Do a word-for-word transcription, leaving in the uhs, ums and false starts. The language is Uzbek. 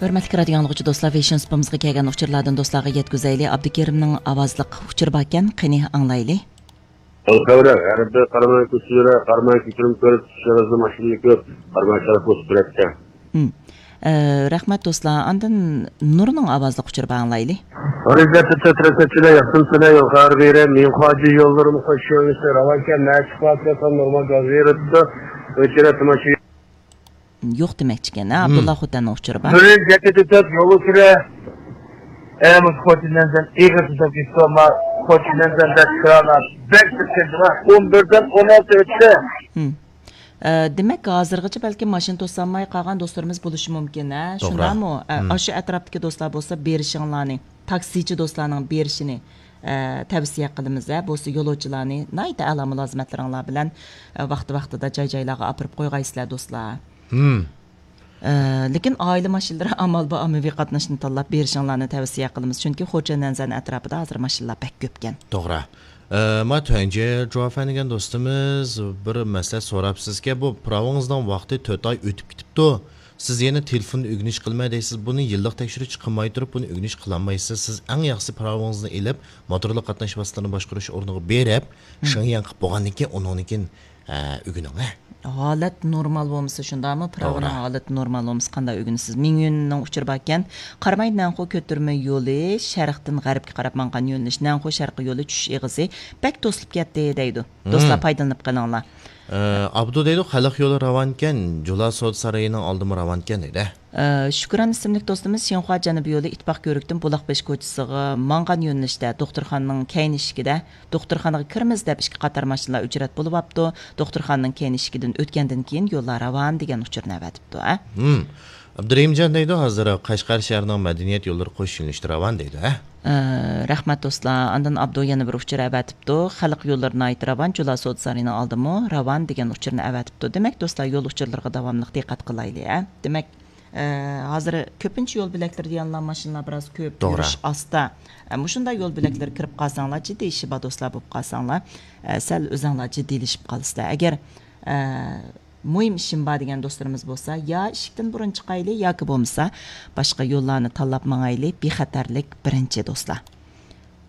Hörmətli radio dinləyicilər, dostlar, Vision spamımızga kelgan uçurlardan dostlarga yetkizayli. Abdukerimning ovozliq uçur barkan, qani anglayli. Alqavra, arabda qarama kursura, qarama kitirim ko'rib, sharazni mashina ko'p, qarama sharaf o'stiribdi. Hmm. Rahmat dostlar, andan Nurning ovozliq uçur anglayli. Orada titretichilar yaxın sana yuqori beri, men xoji yo'llarim qo'shishni ravankan, nashqatda normal gaz beribdi. O'chirib mashina yo'q demakchikan, Abdullah Xutanning uçuru bor. Bir jaketib yo'l sura Amos Xotindan egri tutib ketdi, Xotindan dasturana bektirdi. o'n birdan o'n olti o'tdi. Hmm. Demak, hozirgacha balki mashina to'sanmay qolgan do'stlarimiz bo'lishi mumkin, ha? Shundami? O'sha atrofdagi do'stlar bo'lsa, berishinglarni, taksichi do'stlarning berishini tavsiya qilamiz, ha? Bo'lsa yo'lovchilarni nayta ala mulozimatlaringlar bilan vaqti-vaqtida joy-joylarga olib qo'ygaysizlar do'stlar. Hmm. Lekin oila mashinalari amal bu ommaviy qatnashni tanlab berishinglarni tavsiya qilamiz, chunki Xo'jananzan atrofida hozir mashinalar pek ko'pkan. To'g'ri. Ma tönce javob bergan do'stimiz bir masala so'rabsizki, bu pravingizdan vaqti to'rt oy o'tib ketibdi. Siz yana telefonni o'g'inish qilmaysiz, buni yillik tekshirish qilmay turib, buni o'g'inish qilolmaysiz. Siz eng yaxshi pravingizni elib, motorli qatnash vositalarini boshqarish o'rniga berib, shunga qilib bo'lgandan keyin uningkin o'g'ining, ha? Holat normal bo'lmasa shundami? Pravning holat normal bo'lmasa qanday o'ginsiz? Ming yo'lning uchir barkan, Qarmaydan xo ko'tirma yo'li, sharqdan g'arbga qarab mangan yo'linish, nanxo sharqqa yo'li tushish eg'izi pek to'silib ketdi deydi. Do'stlar foydalanib qolinglar. Abdu deydi, xalq yo'li ravankan, Jula Sod sarayining oldimi ravankan deydi. Shukran ismli do'stimiz Xinhua janubiy yo'li ittifoq ko'rikdan Buloqbesh ko'chasiga mangan yo'nalishda doktorxonaning keyin eshigida doktorxonaga kirmiz deb ikki qator mashinalar uchrat bo'lib apti. Doktorxonaning keyin eshigidan o'tgandan keyin yo'llar ravan degan uchurni avatibdi, ha? Hmm. Abdurahimjon deydi, hozir Qashqar shahrining madaniyat yo'llari qo'sh yo'nalishda ravan deydi, ha? Rahmat do'stlar, andan Abdu yana bir uchur avatibdi. Xalq yo'llarini ayt ravan, Jula Sod sarayining oldimi ravan degan uchurni avatibdi. Demak, do'stlar, yo'l uchurlariga davomli diqqat qilaylik, ha? Demak, hozir ko'pincha yo'l bilaklar deganlar mashinalar biroz ko'p, yurish asta. Mushunda yo'l bilaklari kirib qolsanglar, jiddiy ishi bor do'stlar bo'lib qolsanglar, sal o'zinglar jiddiylashib qolasizlar. Agar muhim ishim bor degan do'stlarimiz bo'lsa, ya eshikdan burun chiqaylik yoki bo'lmasa boshqa yo'llarni tanlab mangaylik. Bexatarlik birinchi do'stlar.